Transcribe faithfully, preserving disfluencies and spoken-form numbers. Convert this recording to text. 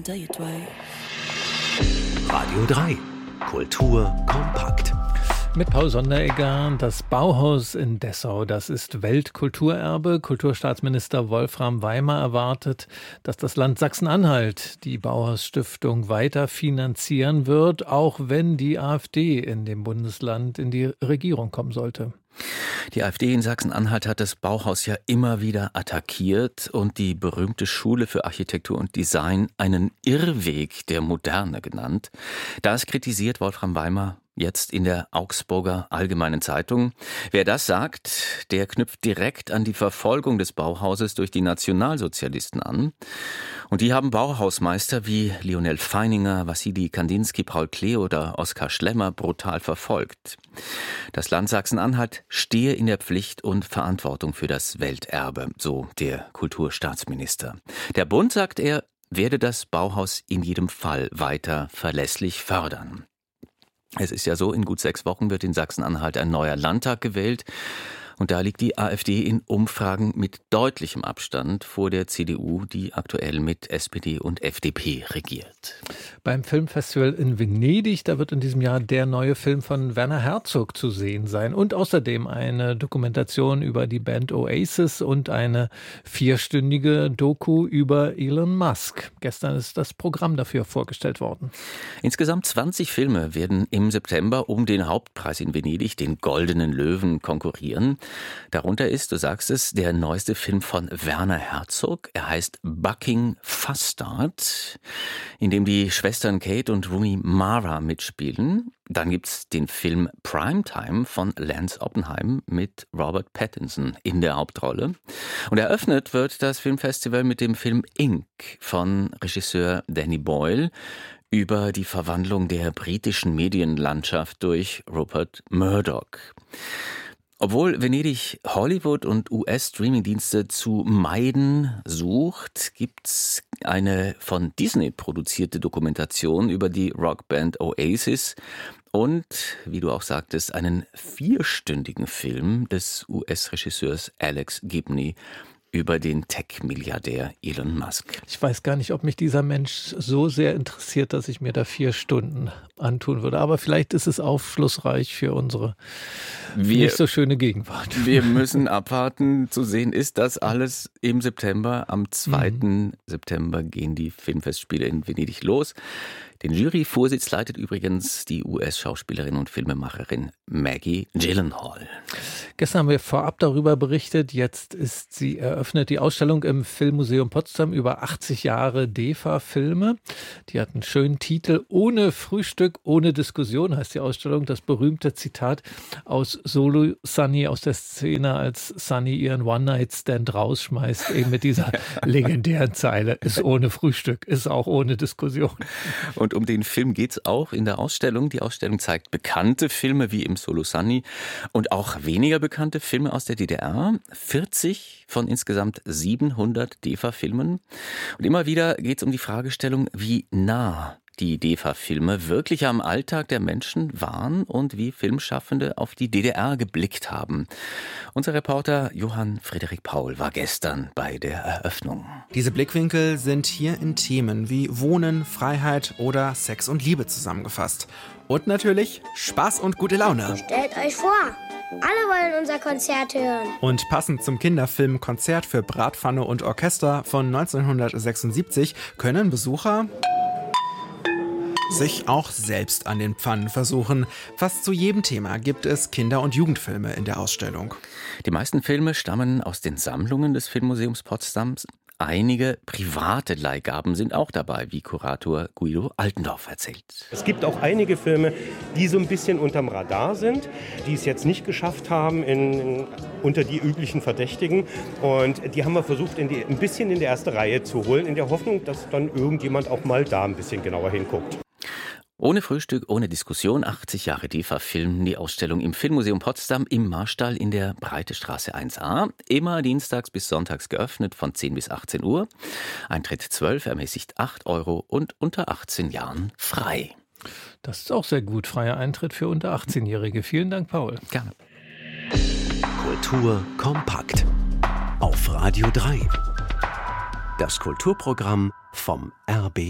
Radio drei. Kultur kompakt. Mit Paul Sonderegger. Das Bauhaus in Dessau, das ist Weltkulturerbe. Kulturstaatsminister Wolfram Weimer erwartet, dass das Land Sachsen-Anhalt die Bauhaus-Stiftung weiter finanzieren wird, auch wenn die AfD in dem Bundesland in die Regierung kommen sollte. Die AfD in Sachsen-Anhalt hat das Bauhaus ja immer wieder attackiert und die berühmte Schule für Architektur und Design einen Irrweg der Moderne genannt. Das kritisiert Wolfram Weimer jetzt in der Augsburger Allgemeinen Zeitung. Wer das sagt, der knüpft direkt an die Verfolgung des Bauhauses durch die Nationalsozialisten an. Und die haben Bauhausmeister wie Lionel Feininger, Wassili Kandinsky, Paul Klee oder Oskar Schlemmer brutal verfolgt. Das Land Sachsen-Anhalt stehe in der Pflicht und Verantwortung für das Welterbe, so der Kulturstaatsminister. Der Bund, sagt er, werde das Bauhaus in jedem Fall weiter verlässlich fördern. Es ist ja so, in gut sechs Wochen wird in Sachsen-Anhalt ein neuer Landtag gewählt. Und da liegt die AfD in Umfragen mit deutlichem Abstand vor der C D U, die aktuell mit S P D und F D P regiert. Beim Filmfestival in Venedig, da wird in diesem Jahr der neue Film von Werner Herzog zu sehen sein. Und außerdem eine Dokumentation über die Band Oasis und eine vierstündige Doku über Elon Musk. Gestern ist das Programm dafür vorgestellt worden. Insgesamt zwanzig Filme werden im September um den Hauptpreis in Venedig, den Goldenen Löwen, konkurrieren. Darunter ist, du sagst es, der neueste Film von Werner Herzog. Er heißt Bucking Fastard, in dem die Schwestern Kate und Rooney Mara mitspielen. Dann gibt's den Film Primetime von Lance Oppenheim mit Robert Pattinson in der Hauptrolle. Und eröffnet wird das Filmfestival mit dem Film Ink von Regisseur Danny Boyle über die Verwandlung der britischen Medienlandschaft durch Rupert Murdoch. Obwohl Venedig Hollywood- und U S-Streamingdienste zu meiden sucht, gibt's eine von Disney produzierte Dokumentation über die Rockband Oasis und, wie du auch sagtest, einen vierstündigen Film des U S-Regisseurs Alex Gibney über den Tech-Milliardär Elon Musk. Ich weiß gar nicht, ob mich dieser Mensch so sehr interessiert, dass ich mir da vier Stunden antun würde. Aber vielleicht ist es aufschlussreich für unsere wir, nicht so schöne Gegenwart. Wir müssen abwarten. Zu sehen ist das alles im September. Am zweiten Mhm. September gehen die Filmfestspiele in Venedig los. Den Juryvorsitz leitet übrigens die U S-Schauspielerin und Filmemacherin Maggie Gyllenhaal. Gestern haben wir vorab darüber berichtet. Jetzt ist sie eröffnet, die Ausstellung im Filmmuseum Potsdam über achtzig Jahre D E F A-Filme. Die hat einen schönen Titel. Ohne Frühstück, ohne Diskussion heißt die Ausstellung. Das berühmte Zitat aus Solo Sunny, aus der Szene, als Sunny ihren One-Night-Stand rausschmeißt, eben mit dieser legendären Zeile. Ist ohne Frühstück, ist auch ohne Diskussion. Und um den Film geht's auch in der Ausstellung. Die Ausstellung zeigt bekannte Filme wie im Solo Sunny und auch weniger bekannte Filme aus der D D R. vierzig von insgesamt siebenhundert D E F A-Filmen. Und immer wieder geht's um die Fragestellung, wie nah die D E F A-Filme wirklich am Alltag der Menschen waren und wie Filmschaffende auf die D D R geblickt haben. Unser Reporter Johann Friedrich Paul war gestern bei der Eröffnung. Diese Blickwinkel sind hier in Themen wie Wohnen, Freiheit oder Sex und Liebe zusammengefasst. Und natürlich Spaß und gute Laune. Stellt euch vor, alle wollen unser Konzert hören. Und passend zum Kinderfilm Konzert für Bratpfanne und Orchester von neunzehnhundertsechsundsiebzig können Besucher sich auch selbst an den Pfannen versuchen. Fast zu jedem Thema gibt es Kinder- und Jugendfilme in der Ausstellung. Die meisten Filme stammen aus den Sammlungen des Filmmuseums Potsdams. Einige private Leihgaben sind auch dabei, wie Kurator Guido Altendorf erzählt. Es gibt auch einige Filme, die so ein bisschen unterm Radar sind, die es jetzt nicht geschafft haben in, in, unter die üblichen Verdächtigen. Und die haben wir versucht, in die, ein bisschen in die erste Reihe zu holen, in der Hoffnung, dass dann irgendjemand auch mal da ein bisschen genauer hinguckt. Ohne Frühstück, ohne Diskussion, achtzig Jahre D E F A-Film, die Ausstellung im Filmmuseum Potsdam im Marstall in der Breite Straße eins a. Immer dienstags bis sonntags geöffnet von zehn bis achtzehn Uhr. Eintritt zwölf, ermäßigt acht Euro und unter achtzehn Jahren frei. Das ist auch sehr gut, freier Eintritt für unter achtzehnjährige. Vielen Dank, Paul. Gerne. Kultur kompakt auf Radio drei. Das Kulturprogramm vom R B